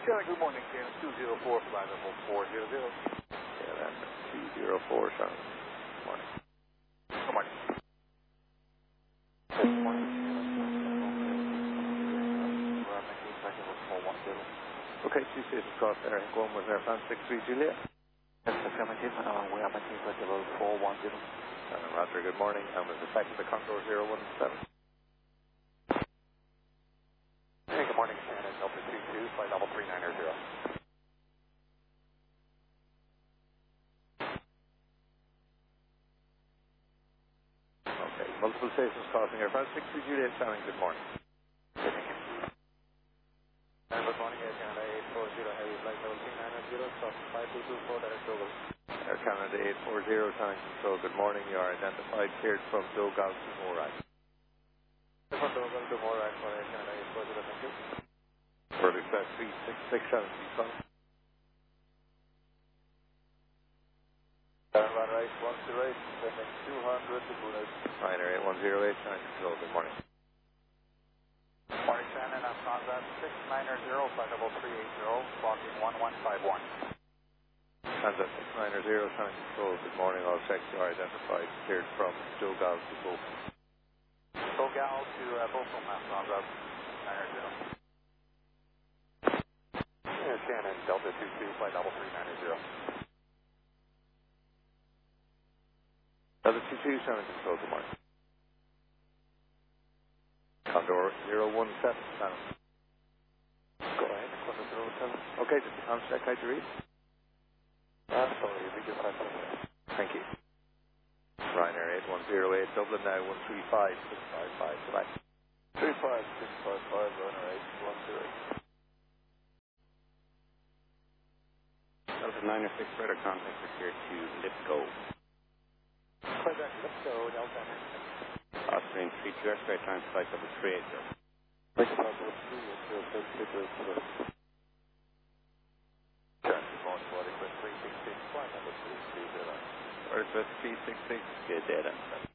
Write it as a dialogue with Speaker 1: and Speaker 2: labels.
Speaker 1: Shannon, good morning, Shannon. 204, flight level 400.
Speaker 2: Yeah, that's 204, Shannon. Good morning.
Speaker 1: Good morning.
Speaker 2: Good morning. Okay, two stations across there. Going with Airfan 63 Juliet.
Speaker 1: Yes, affirmative. We are maintaining flight level 410.
Speaker 2: Shannon, Roger, good morning. And with respect to the Condor 017.
Speaker 1: Hey, good morning, Shannon. Delta 22, flight level 390.
Speaker 2: Okay, multiple stations crossing Airfan 63 Juliet. Shannon, good morning.
Speaker 1: Good morning, Air Canada 840, heavy flight level 390, stop 5224, direct over.
Speaker 2: Air Canada 840, Shannon Control, good morning. You are identified, cleared from Dogal to Morag.
Speaker 1: From Dogal to Morag for Air Canada 840, thank you.
Speaker 2: For request 366, Shannon, please.
Speaker 1: Run right 108, sending 200 to Bunas.
Speaker 2: Ryanair 8108, Shannon Control, good morning.
Speaker 1: Morning, Shannon. I'm Transat 690, flight level 380, clocking 1151.
Speaker 2: Transat 690, Shannon Control, good morning. All checks are identified, cleared from Dogal to Bochum.
Speaker 1: Dogal to Bochum, I'm Transat 690. Air Shannon, Delta 22, flight level 390.
Speaker 2: Delta 22, Shannon Control, good morning. Condor 017, Shannon.
Speaker 1: Go ahead, Condor 017.
Speaker 2: Okay, just on check, how do you read?
Speaker 1: Sorry, we just had something.
Speaker 2: Thank you. Ryanair 8108, Dublin now 135655, goodbye.
Speaker 1: 35655, Ryanair 8108.
Speaker 2: Delta 906, further contact secured to Lipco.
Speaker 1: Quebec, Lipco, Delta.
Speaker 2: Austrian 32, X-ray times flight level 380.
Speaker 1: Thank you, Delta 2,
Speaker 2: Or request 366, good data.